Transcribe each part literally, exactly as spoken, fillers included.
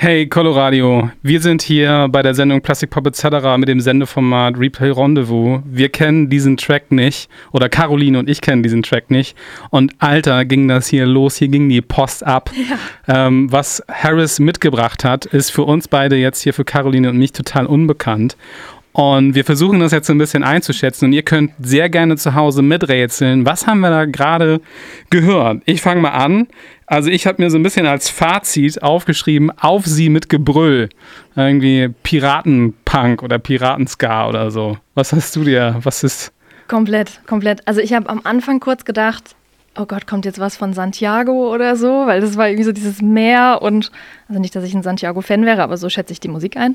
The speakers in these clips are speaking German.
Hey Coloradio, wir sind hier bei der Sendung Plastic Pop et cetera mit dem Sendeformat Replay Rendezvous. Wir kennen diesen Track nicht, oder Caroline und ich kennen diesen Track nicht. Und Alter, ging das hier los, hier ging die Post ab. Ja. Ähm, was Harris mitgebracht hat, ist für uns beide jetzt hier, für Caroline und mich, total unbekannt. Und wir versuchen das jetzt so ein bisschen einzuschätzen und ihr könnt sehr gerne zu Hause miträtseln. Was haben wir da gerade gehört? Ich fange mal an. Also ich habe mir so ein bisschen als Fazit aufgeschrieben, auf sie mit Gebrüll. Irgendwie Piratenpunk oder Piratenska oder so. Was hast du dir, was ist... Komplett, komplett. Also ich habe am Anfang kurz gedacht, oh Gott, kommt jetzt was von Santiago oder so? Weil das war irgendwie so dieses Meer und, also nicht, dass ich ein Santiago-Fan wäre, aber so schätze ich die Musik ein.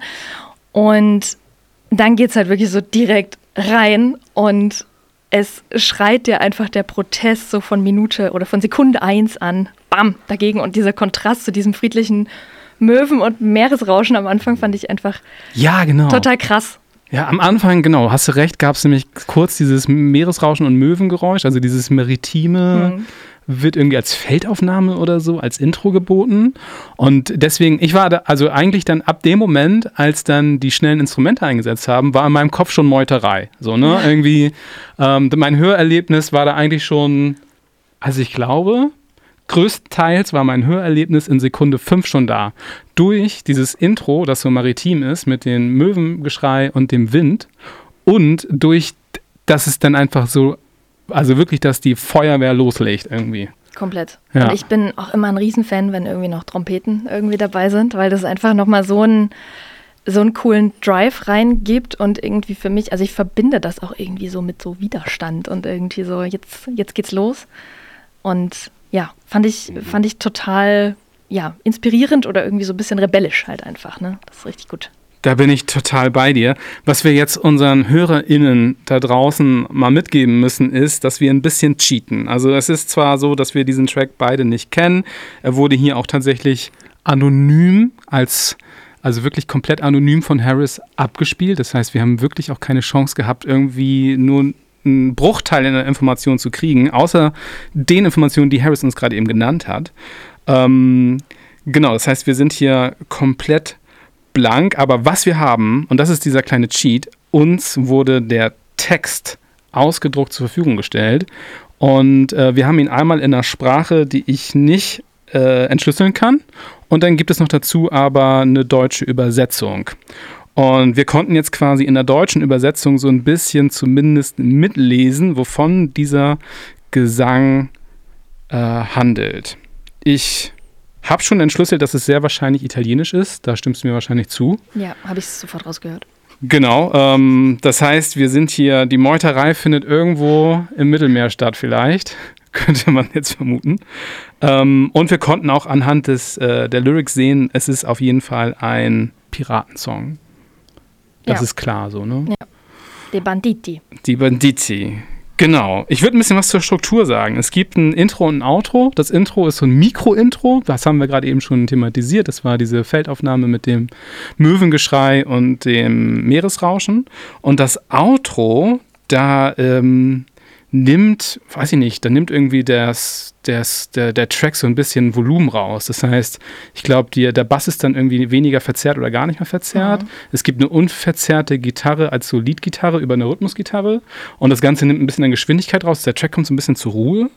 Und dann geht es halt wirklich so direkt rein und es schreit dir einfach der Protest so von Minute oder von Sekunde eins an, bam, dagegen. Und dieser Kontrast zu diesem friedlichen Möwen- und Meeresrauschen am Anfang fand ich einfach ja, genau. total krass. Ja, am Anfang, genau, hast du recht, gab es nämlich kurz dieses Meeresrauschen und Möwengeräusch, also dieses Maritime, hm. wird irgendwie als Feldaufnahme oder so, als Intro geboten. Und deswegen, ich war da, also eigentlich dann ab dem Moment, als dann die schnellen Instrumente eingesetzt haben, war in meinem Kopf schon Meuterei. So, ne? Ja. Irgendwie, ähm, mein Hörerlebnis war da eigentlich schon, also ich glaube, größtenteils war mein Hörerlebnis in Sekunde fünf schon da. Durch dieses Intro, das so maritim ist, mit dem Möwengeschrei und dem Wind und durch, dass es dann einfach so, also wirklich, dass die Feuerwehr loslegt irgendwie. Komplett. Ja. Und ich bin auch immer ein Riesenfan, wenn irgendwie noch Trompeten irgendwie dabei sind, weil das einfach nochmal so einen so einen coolen Drive reingibt und irgendwie für mich, also ich verbinde das auch irgendwie so mit so Widerstand und irgendwie so, jetzt, jetzt geht's los. Und ja, fand ich, fand ich total ja, inspirierend oder irgendwie so ein bisschen rebellisch halt einfach, ne? Das ist richtig gut. Da bin ich total bei dir. Was wir jetzt unseren HörerInnen da draußen mal mitgeben müssen, ist, dass wir ein bisschen cheaten. Also es ist zwar so, dass wir diesen Track beide nicht kennen. Er wurde hier auch tatsächlich anonym als, also wirklich komplett anonym von Harris abgespielt. Das heißt, wir haben wirklich auch keine Chance gehabt, irgendwie nur einen Bruchteil in der Information zu kriegen, außer den Informationen, die Harris uns gerade eben genannt hat. Ähm, genau, das heißt, wir sind hier komplett blank, aber was wir haben, und das ist dieser kleine Cheat, uns wurde der Text ausgedruckt zur Verfügung gestellt und äh, wir haben ihn einmal in einer Sprache, die ich nicht äh, entschlüsseln kann, und dann gibt es noch dazu aber eine deutsche Übersetzung. Und wir konnten jetzt quasi in der deutschen Übersetzung so ein bisschen zumindest mitlesen, wovon dieser Gesang äh, handelt. Ich habe schon entschlüsselt, dass es sehr wahrscheinlich italienisch ist. Da stimmst du mir wahrscheinlich zu. Ja, habe ich sofort rausgehört. Genau. Ähm, das heißt, wir sind hier, die Meuterei findet irgendwo im Mittelmeer statt vielleicht. Könnte man jetzt vermuten. Ähm, und wir konnten auch anhand des, äh, der Lyrics sehen, es ist auf jeden Fall ein Piratensong. Das ja. ist klar so, ne? Ja. Die Banditi. Die Banditi. Genau. Ich würde ein bisschen was zur Struktur sagen. Es gibt ein Intro und ein Outro. Das Intro ist so ein Mikro-Intro. Das haben wir gerade eben schon thematisiert. Das war diese Feldaufnahme mit dem Möwengeschrei und dem Meeresrauschen. Und das Outro, da ähm, nimmt, weiß ich nicht, da nimmt irgendwie das, das, der, der Track so ein bisschen Volumen raus. Das heißt, ich glaube, der Bass ist dann irgendwie weniger verzerrt oder gar nicht mehr verzerrt. Mhm. Es gibt eine unverzerrte Gitarre als so Leadgitarre über eine Rhythmusgitarre und das Ganze nimmt ein bisschen an Geschwindigkeit raus. Der Track kommt so ein bisschen zur Ruhe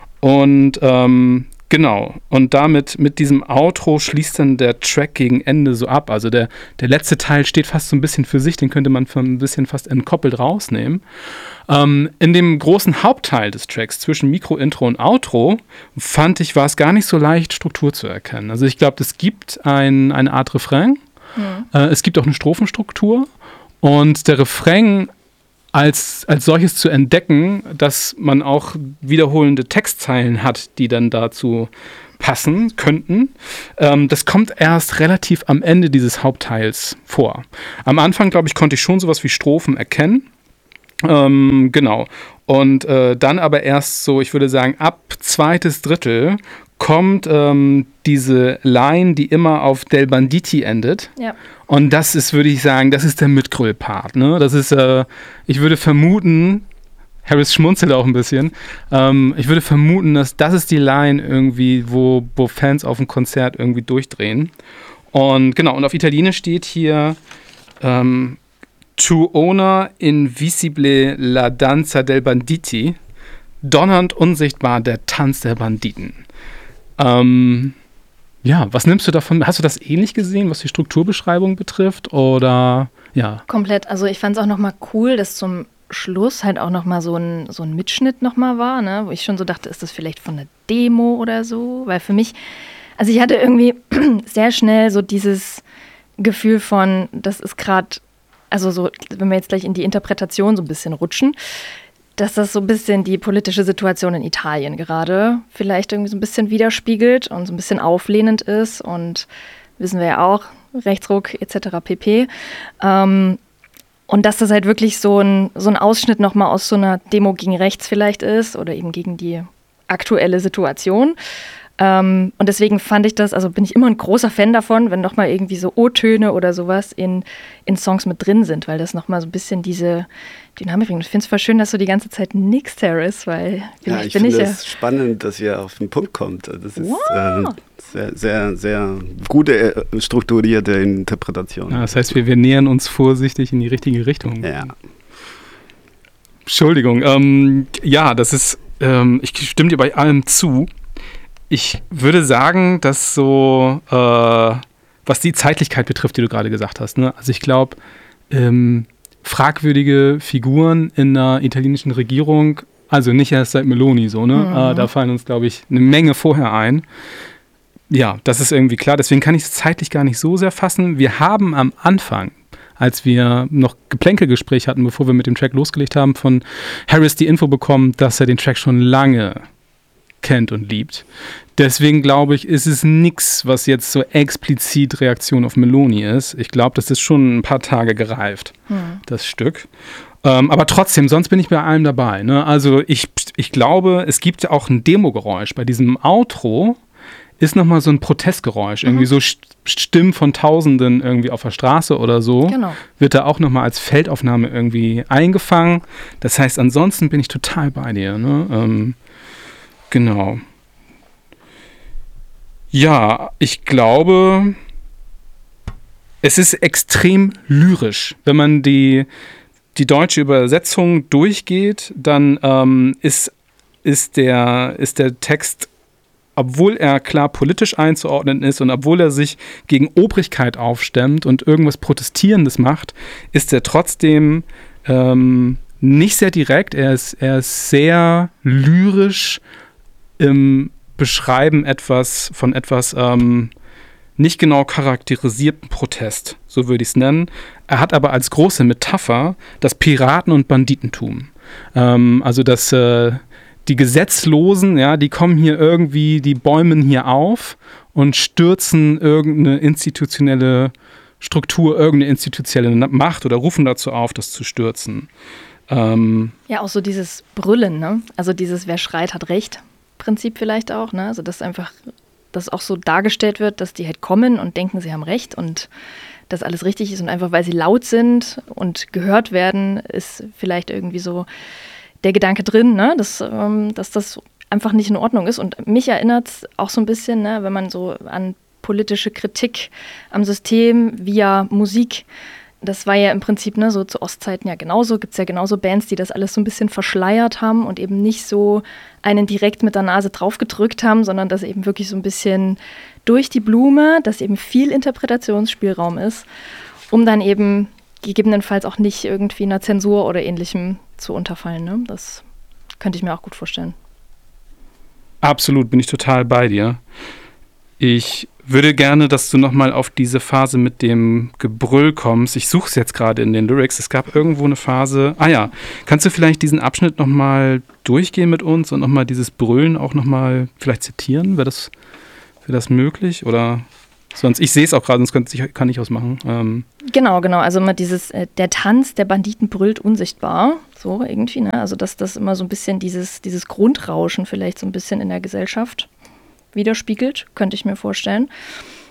und ähm, genau, und damit, mit diesem Outro schließt dann der Track gegen Ende so ab. Also der, der letzte Teil steht fast so ein bisschen für sich, den könnte man für ein bisschen fast entkoppelt rausnehmen. Ähm, in dem großen Hauptteil des Tracks zwischen Mikro, Intro und Outro fand ich, war es gar nicht so leicht, Struktur zu erkennen. Also ich glaube, es gibt ein, eine Art Refrain, ja. äh, es gibt auch eine Strophenstruktur und der Refrain als, als solches zu entdecken, dass man auch wiederholende Textzeilen hat, die dann dazu passen könnten. Ähm, das kommt erst relativ am Ende dieses Hauptteils vor. Am Anfang, glaube ich, konnte ich schon sowas wie Strophen erkennen. Ähm, genau. Und äh, dann aber erst so, ich würde sagen, ab zweites Drittel kommt ähm, diese Line, die immer auf Del Banditi endet. Ja. Und das ist, würde ich sagen, das ist der Mitgröl-Part. Ne? Das ist, äh, ich würde vermuten, Harris schmunzelt auch ein bisschen, ähm, ich würde vermuten, dass das ist die Line irgendwie, wo, wo Fans auf dem Konzert irgendwie durchdrehen. Und genau, und auf Italienisch steht hier ähm, Tuona invisible la danza del banditi, donnernd unsichtbar der Tanz der Banditen. Ähm, ja, was nimmst du davon? Hast du das ähnlich gesehen, was die Strukturbeschreibung betrifft? Oder ja? Komplett. Also ich fand es auch nochmal cool, dass zum Schluss halt auch nochmal so ein, so ein Mitschnitt nochmal war, ne? Wo ich schon so dachte, ist das vielleicht von einer Demo oder so? Weil für mich, also ich hatte irgendwie sehr schnell so dieses Gefühl von, das ist gerade, also so, wenn wir jetzt gleich in die Interpretation so ein bisschen rutschen, dass das so ein bisschen die politische Situation in Italien gerade vielleicht irgendwie so ein bisschen widerspiegelt und so ein bisschen auflehnend ist. Und wissen wir ja auch, Rechtsruck et cetera pp. Ähm, und dass das halt wirklich so ein, so ein Ausschnitt nochmal aus so einer Demo gegen rechts vielleicht ist oder eben gegen die aktuelle Situation. Ähm, und deswegen fand ich das, also bin ich immer ein großer Fan davon, wenn nochmal irgendwie so O-Töne oder sowas in, in Songs mit drin sind, weil das nochmal so ein bisschen diese Dynamik bringt. Ich finde es voll schön, dass du die ganze Zeit nix ist, weil vielleicht ja, ich bin finde ich es ja spannend, dass ihr auf den Punkt kommt. Das ist wow. äh, sehr, sehr, sehr gute, äh, strukturierte Interpretation. Ja, das heißt, wir, wir nähern uns vorsichtig in die richtige Richtung. Ja. Entschuldigung. Ähm, ja, das ist, ähm, ich stimme dir bei allem zu. Ich würde sagen, dass so, äh, was die Zeitlichkeit betrifft, die du gerade gesagt hast, ne? Also ich glaube, ähm, fragwürdige Figuren in der italienischen Regierung, also nicht erst seit Meloni so, ne? Mhm. Äh, da fallen uns, glaube ich, eine Menge vorher ein. Ja, das ist irgendwie klar, deswegen kann ich es zeitlich gar nicht so sehr fassen. Wir haben am Anfang, als wir noch Geplänkelgespräch hatten, bevor wir mit dem Track losgelegt haben, von Harris die Info bekommen, dass er den Track schon lange kennt und liebt. Deswegen glaube ich, ist es nichts, was jetzt so explizit Reaktion auf Meloni ist. Ich glaube, das ist schon ein paar Tage gereift, hm. das Stück. Ähm, aber trotzdem, sonst bin ich bei allem dabei. Ne? Also ich, ich glaube, es gibt ja auch ein Demogeräusch. Bei diesem Outro ist nochmal so ein Protestgeräusch. Mhm. Irgendwie so Stimmen von Tausenden irgendwie auf der Straße oder so. Genau. Wird da auch nochmal als Feldaufnahme irgendwie eingefangen. Das heißt, ansonsten bin ich total bei dir. Ne? Ähm, Genau. Ja, ich glaube, es ist extrem lyrisch. Wenn man die, die deutsche Übersetzung durchgeht, dann ähm, ist, ist, der, ist der Text, obwohl er klar politisch einzuordnen ist und obwohl er sich gegen Obrigkeit aufstemmt und irgendwas Protestierendes macht, ist er trotzdem ähm, nicht sehr direkt. Er ist, er ist sehr lyrisch im Beschreiben etwas von etwas ähm, nicht genau charakterisierten Protest, so würde ich es nennen. Er hat aber als große Metapher das Piraten- und Banditentum. Ähm, also dass äh, die Gesetzlosen, ja, die kommen hier irgendwie, die bäumen hier auf und stürzen irgendeine institutionelle Struktur, irgendeine institutionelle Macht oder rufen dazu auf, das zu stürzen. Ähm, ja, auch so dieses Brüllen, ne? Also dieses, wer schreit, hat Recht. Prinzip vielleicht auch, ne? Also dass einfach, dass auch so dargestellt wird, dass die halt kommen und denken, sie haben Recht und dass alles richtig ist und einfach, weil sie laut sind und gehört werden, ist vielleicht irgendwie so der Gedanke drin, ne? Dass, ähm, dass das einfach nicht in Ordnung ist. Und mich erinnert es auch so ein bisschen, ne, wenn man so an politische Kritik am System via Musik, das war ja im Prinzip, ne, so zu Ostzeiten ja genauso, gibt es ja genauso Bands, die das alles so ein bisschen verschleiert haben und eben nicht so einen direkt mit der Nase draufgedrückt haben, sondern das eben wirklich so ein bisschen durch die Blume, dass eben viel Interpretationsspielraum ist, um dann eben gegebenenfalls auch nicht irgendwie einer Zensur oder Ähnlichem zu unterfallen. Ne? Das könnte ich mir auch gut vorstellen. Absolut, bin ich total bei dir. Ich würde gerne, dass du nochmal auf diese Phase mit dem Gebrüll kommst. Ich suche es jetzt gerade in den Lyrics. Es gab irgendwo eine Phase. Ah ja, kannst du vielleicht diesen Abschnitt nochmal durchgehen mit uns und nochmal dieses Brüllen auch nochmal vielleicht zitieren? Wäre das, wäre das möglich? Oder sonst, ich sehe es auch gerade, sonst könnte ich, kann ich was machen. Ähm. Genau, genau. Also immer dieses, äh, der Tanz der Banditen brüllt unsichtbar. So irgendwie, ne? Also dass das immer so ein bisschen dieses, dieses Grundrauschen vielleicht so ein bisschen in der Gesellschaft widerspiegelt, könnte ich mir vorstellen.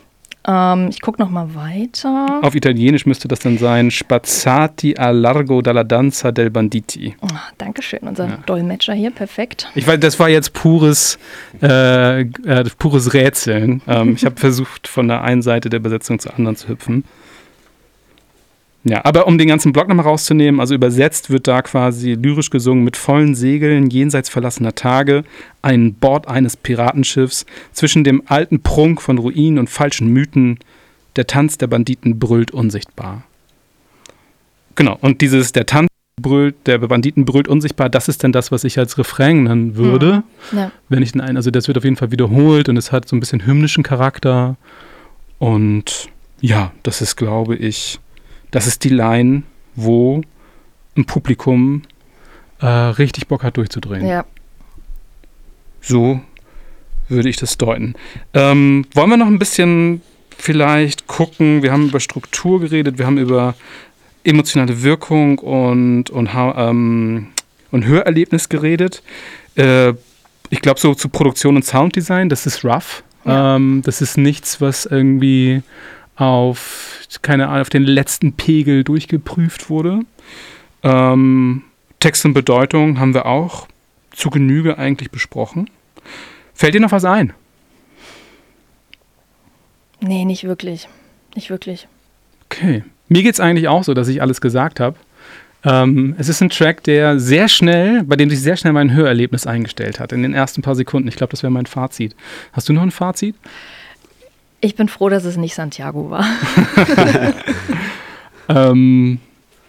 Ähm, ich gucke nochmal weiter. Auf Italienisch müsste das dann sein Spazzati a largo dalla danza del banditi. Oh, Dankeschön, unser Ja. Dolmetscher hier, perfekt. Ich weiß, das war jetzt pures, äh, äh, pures Rätseln. Ähm, ich habe versucht, von der einen Seite der Übersetzung zur anderen zu hüpfen. Ja, aber um den ganzen Block nochmal rauszunehmen, also übersetzt wird da quasi lyrisch gesungen: mit vollen Segeln, jenseits verlassener Tage, an Bord eines Piratenschiffs, zwischen dem alten Prunk von Ruinen und falschen Mythen, der Tanz der Banditen brüllt unsichtbar. Genau, und dieses, der Tanz brüllt, der Banditen brüllt unsichtbar, das ist dann das, was ich als Refrain nennen würde. Mhm. Ja. Wenn ich den einen, also das wird auf jeden Fall wiederholt und es hat so ein bisschen hymnischen Charakter. Und ja, das ist, glaube ich, das ist die Line, wo ein Publikum äh, richtig Bock hat, durchzudrehen. Ja. So würde ich das deuten. Ähm, wollen wir noch ein bisschen vielleicht gucken? Wir haben über Struktur geredet, wir haben über emotionale Wirkung und, und, ähm, und Hörerlebnis geredet. Äh, ich glaube, so zu Produktion und Sounddesign, das ist rough. Ja. Ähm, das ist nichts, was irgendwie auf, keine Ahnung, auf den letzten Pegel durchgeprüft wurde. Ähm, Text und Bedeutung haben wir auch zu Genüge eigentlich besprochen. Fällt dir noch was ein? Nee, nicht wirklich. Nicht wirklich. Okay. Mir geht es eigentlich auch so, dass ich alles gesagt habe. Ähm, es ist ein Track, der sehr schnell, bei dem sich sehr schnell mein Hörerlebnis eingestellt hat, in den ersten paar Sekunden. Ich glaube, das wäre mein Fazit. Hast du noch ein Fazit? Ich bin froh, dass es nicht Santiago war. ähm,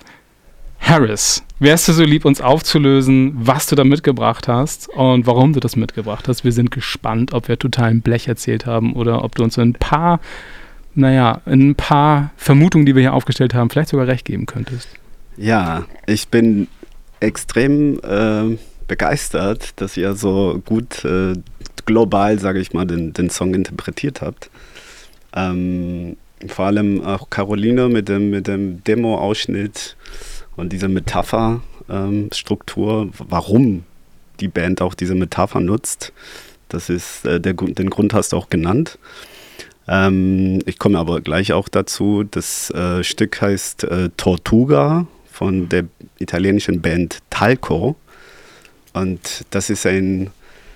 Harris, wärst du so lieb, uns aufzulösen, was du da mitgebracht hast und warum du das mitgebracht hast? Wir sind gespannt, ob wir totalen Blech erzählt haben oder ob du uns in ein paar, naja, in ein paar Vermutungen, die wir hier aufgestellt haben, vielleicht sogar recht geben könntest. Ja, ich bin extrem äh, begeistert, dass ihr so gut äh, global, sage ich mal, den, den Song interpretiert habt. Ähm, vor allem auch Caroline mit dem, mit dem Demo-Ausschnitt und diese Metapher-Struktur, ähm, warum die Band auch diese Metapher nutzt. Das ist äh, der, den Grund hast du auch genannt. Ähm, ich komme aber gleich auch dazu. Das äh, Stück heißt äh, Tortuga von der italienischen Band Talco. Und das ist ein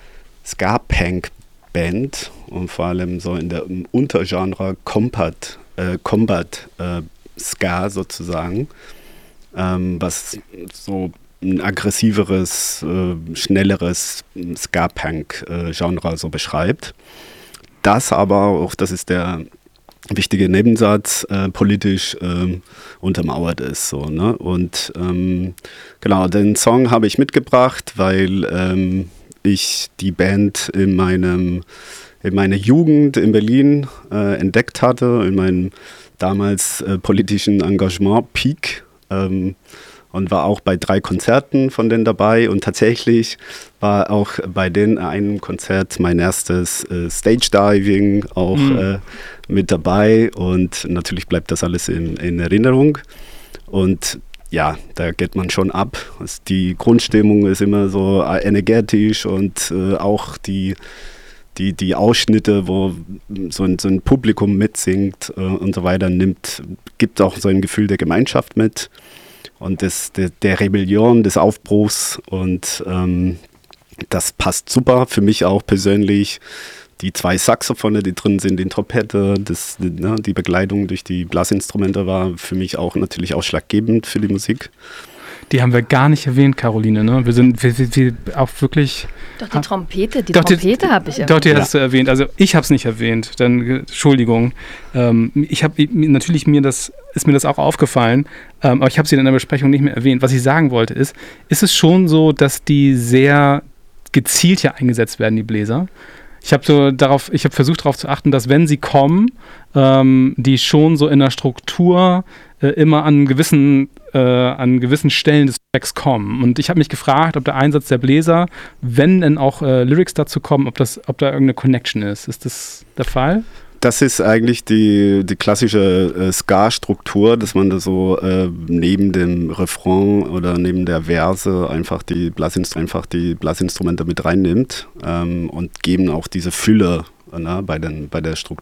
Ska-Punk-Band und vor allem so in der im Untergenre Combat, äh, Combat äh, Ska sozusagen, ähm, was so ein aggressiveres, äh, schnelleres Ska-Punk-Genre so beschreibt. Das aber, auch das ist der wichtige Nebensatz, äh, politisch äh, untermauert ist. So, ne? Und ähm, genau, den Song habe ich mitgebracht, weil ähm, ich die Band in meinem in meiner Jugend in Berlin äh, entdeckt hatte, in meinem damals äh, politischen Engagement Peak, ähm, und war auch bei drei Konzerten von denen dabei und tatsächlich war auch bei denen einem Konzert mein erstes äh, Stage-Diving auch mhm. äh, mit dabei und natürlich bleibt das alles in, in Erinnerung und ja, da geht man schon ab. Also die Grundstimmung ist immer so energetisch und äh, auch die, die, die Ausschnitte, wo so ein, so ein Publikum mitsingt äh, und so weiter, nimmt, gibt auch so ein Gefühl der Gemeinschaft mit und des, der, der Rebellion, des Aufbruchs und ähm, das passt super für mich auch persönlich. Die zwei Saxophone, die drin sind, die Trompete, das, ne, die Begleitung durch die Blasinstrumente war für mich auch natürlich ausschlaggebend für die Musik. Die haben wir gar nicht erwähnt, Caroline. Ne? Wir sind wir, wir, wir auch wirklich. Doch, die Trompete, die doch, Trompete habe ich erwähnt. Doch, die ja. hast du erwähnt. Also ich habe es nicht erwähnt. Dann Entschuldigung. Ähm, ich habe natürlich mir das ist mir das auch aufgefallen, ähm, aber ich habe sie in der Besprechung nicht mehr erwähnt. Was ich sagen wollte ist, ist es schon so, dass die sehr gezielt hier eingesetzt werden, die Bläser. Ich habe so darauf, ich habe versucht darauf zu achten, dass wenn sie kommen, ähm, die schon so in der Struktur äh, immer an gewissen, äh, an gewissen Stellen des Tracks kommen. Und ich habe mich gefragt, ob der Einsatz der Bläser, wenn denn auch äh, Lyrics dazu kommen, ob das, ob da irgendeine Connection ist. Ist das der Fall? Das ist eigentlich die, die klassische äh, Ska-Struktur, dass man da so äh, neben dem Refrain oder neben der Verse einfach die, Blasinst- einfach die Blasinstrumente mit reinnimmt ähm, und geben auch diese Fülle, ne, bei, den, bei der Struktur.